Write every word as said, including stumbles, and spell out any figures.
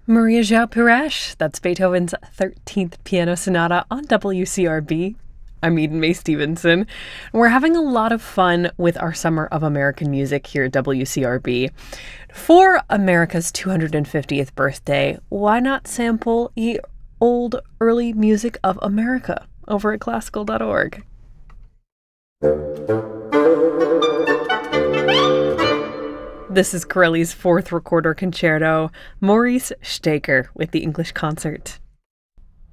Maria João Pires, that's Beethoven's thirteenth Piano Sonata on W C R B. I'm Eden Mae Stevenson. We're having a lot of fun with our Summer of American Music here at W C R B. For America's two hundred fiftieth birthday, why not sample ye old early music of America over at classical dot org? This is Corelli's fourth recorder concerto, Maurice Staker with the English Concert.